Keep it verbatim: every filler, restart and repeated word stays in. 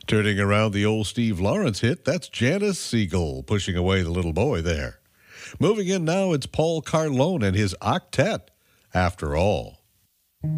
Turning around the old Steve Lawrence hit, that's Janice Siegel pushing away the little boy there. Moving in now, it's Paul Carlone and his octet, After All.